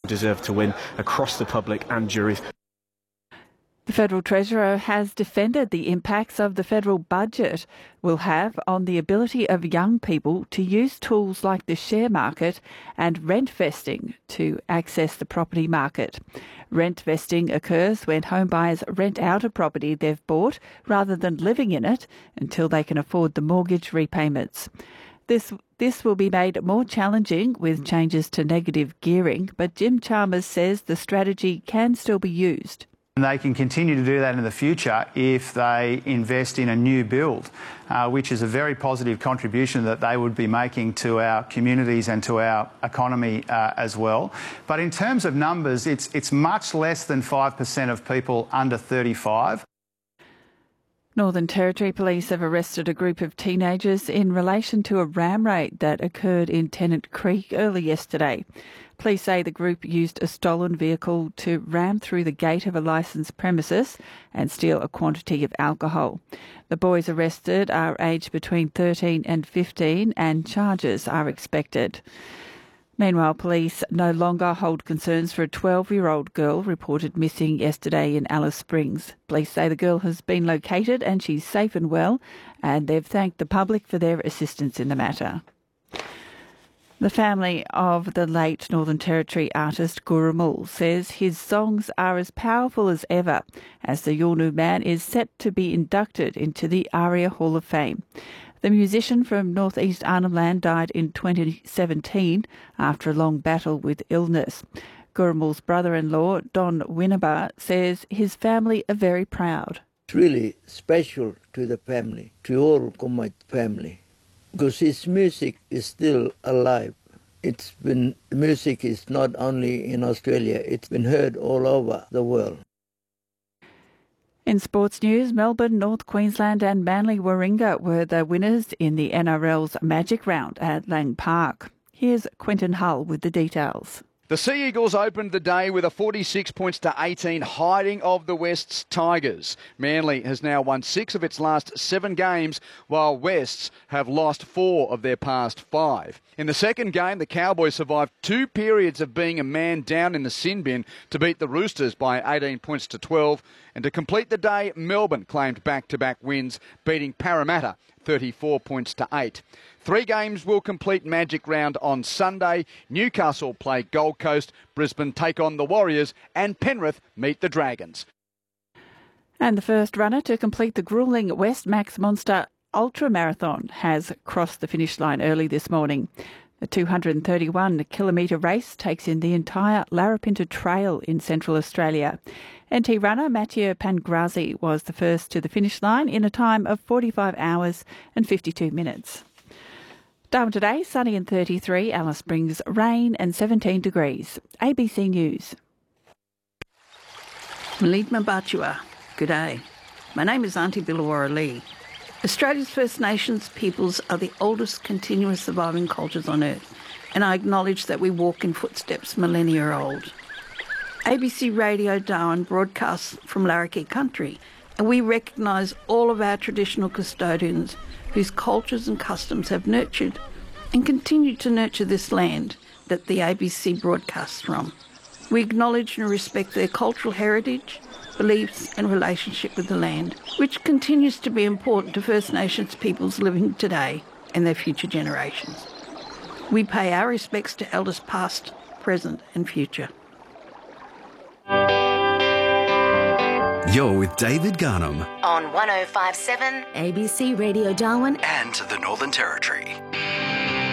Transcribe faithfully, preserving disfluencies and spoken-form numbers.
deserve to win across the public and juries. The Federal Treasurer has defended the impacts of the federal budget will have on the ability of young people to use tools like the share market and rent vesting to access the property market. Rent vesting occurs when homebuyers rent out a property they've bought rather than living in it until they can afford the mortgage repayments. This this will be made more challenging with changes to negative gearing, but Jim Chalmers says the strategy can still be used. They can continue to do that in the future if they invest in a new build, uh, which is a very positive contribution that they would be making to our communities and to our economy uh, as well. But in terms of numbers, it's, it's much less than five percent of people under thirty-five. Northern Territory Police have arrested a group of teenagers in relation to a ram raid that occurred in Tennant Creek early yesterday. Police say the group used a stolen vehicle to ram through the gate of a licensed premises and steal a quantity of alcohol. The boys arrested are aged between thirteen and fifteen and charges are expected. Meanwhile, police no longer hold concerns for a twelve-year-old girl reported missing yesterday in Alice Springs. Police say the girl has been located and she's safe and well, and they've thanked the public for their assistance in the matter. The family of the late Northern Territory artist Gurrumul says his songs are as powerful as ever, as the Yolngu man is set to be inducted into the ARIA Hall of Fame. The musician from North East Arnhem Land died in twenty seventeen after a long battle with illness. Gurrumul's brother-in-law, Don Winneba, says his family are very proud. It's really special to the family, to all Kumait family, because his music is still alive. It's been, the music is not only in Australia, it's been heard all over the world. In sports news, Melbourne, North Queensland and Manly Warringah were the winners in the N R L's Magic Round at Lang Park. Here's Quentin Hull with the details. The Sea Eagles opened the day with a forty-six points to eighteen hiding of the West's Tigers. Manly has now won six of its last seven games, while Wests have lost four of their past five. In the second game, the Cowboys survived two periods of being a man down in the sin bin to beat the Roosters by eighteen points to twelve. And to complete the day, Melbourne claimed back-to-back wins, beating Parramatta thirty-four points to eight. Three games will complete Magic Round on Sunday. Newcastle play Gold Coast, Brisbane take on the Warriors, and Penrith meet the Dragons. And the first runner to complete the gruelling West Max Monster Ultra Marathon has crossed the finish line early this morning. The two hundred thirty-one kilometre race takes in the entire Larapinta Trail in Central Australia. N T runner Mathieu Pangrazi was the first to the finish line in a time of forty-five hours and fifty-two minutes. Darwin today, sunny and thirty-three, Alice Springs, rain and seventeen degrees. A B C News. Malidma Batua, good day. My name is Auntie Billawara Lee. Australia's First Nations peoples are the oldest continuous surviving cultures on Earth, and I acknowledge that we walk in footsteps millennia old. A B C Radio Darwin broadcasts from Larrakia country, and we recognise all of our traditional custodians whose cultures and customs have nurtured and continue to nurture this land that the A B C broadcasts from. We acknowledge and respect their cultural heritage, beliefs and relationship with the land, which continues to be important to First Nations peoples living today and their future generations. We pay our respects to elders past, present and future. You're with David Garnham on one oh five point seven A B C Radio Darwin and the Northern Territory.